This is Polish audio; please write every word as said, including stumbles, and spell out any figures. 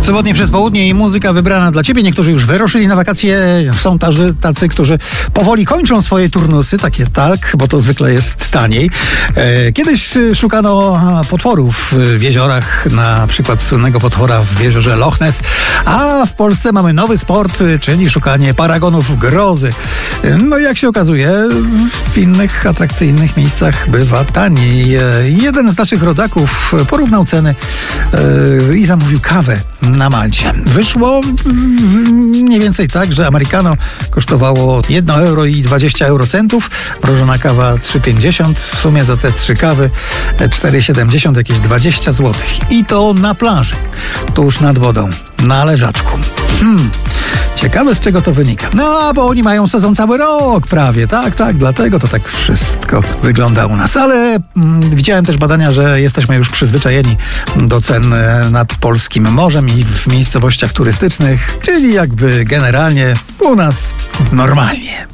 Sobotnie przedpołudnie i muzyka wybrana dla ciebie. Niektórzy już wyruszyli na wakacje. Są tacy, tacy którzy powoli kończą swoje turnusy. Takie tak, bo to zwykle jest taniej. E, kiedyś szukano potworów w jeziorach, na przykład słynnego potwora w jeziorze Loch Ness. A w Polsce mamy nowy sport, czyli szukanie paragonów grozy. No i jak się okazuje, w innych atrakcyjnych miejscach bywa taniej. E, jeden z naszych rodaków porównał ceny e, i zamówił kawę na Malcie. Wyszło mniej więcej tak, że americano kosztowało jedno euro i dwadzieścia eurocentów, mrożona kawa trzy pięćdziesiąt, w sumie za te trzy kawy cztery siedemdziesiąt, jakieś dwadzieścia złotych. I to na plaży, tuż nad wodą, na leżaczku. Hmm. Ciekawe, z czego to wynika. No, bo oni mają sezon cały rok prawie, tak, tak, dlatego to tak wszystko wygląda u nas. Ale mm, widziałem też badania, że jesteśmy już przyzwyczajeni do cen nad polskim morzem i w miejscowościach turystycznych, czyli jakby generalnie u nas normalnie.